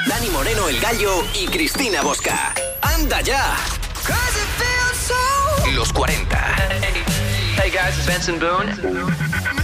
Dani Moreno, El Gallo y Cristina Bosca. ¡Anda ya! Los 40. Hey guys, it's Benson Boone.